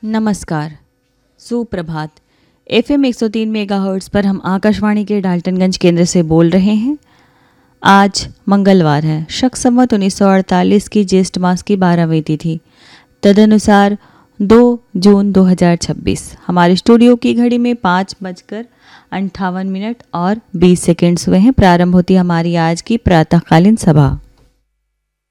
नमस्कार, सुप्रभात। FM 103 megahertz पर हम आकाशवाणी के डाल्टनगंज केंद्र से बोल रहे हैं। आज मंगलवार है, शक संवत 1948 की ज्येष्ठ मास की 12वीं तिथि, तदनुसार 2 जून 2026। हमारे स्टूडियो की घड़ी में 5:58 और 20 सेकेंड्स हुए हैं। प्रारंभ होती हमारी आज की प्रातःकालीन सभा।